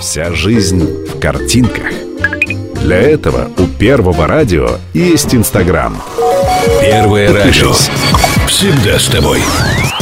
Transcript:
Вся жизнь в картинках. Для этого у Первого радио есть Инстаграм. Первое радио. Всегда с тобой.